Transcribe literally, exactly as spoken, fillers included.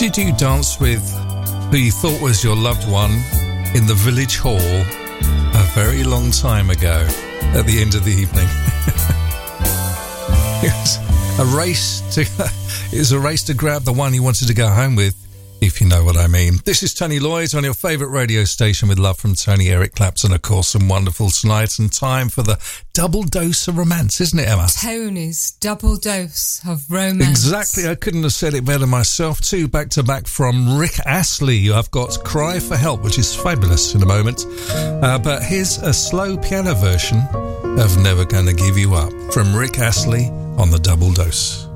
Did you dance with who you thought was your loved one in the village hall a very long time ago at the end of the evening? It was a race to it was a race to grab the one you wanted to go home with, if you know what I mean. This is Tony Lloyd on your favourite radio station with love from Tony, Eric Clapton, of course, and Wonderful Tonight, and time for the double dose of romance, isn't it, Emma? Tony's double dose of romance. Exactly, I couldn't have said it better myself. Two back-to-back from Rick Astley. I've got Cry for Help, which is fabulous in a moment. Uh, but here's a slow piano version of Never Gonna Give You Up from Rick Astley on the double dose.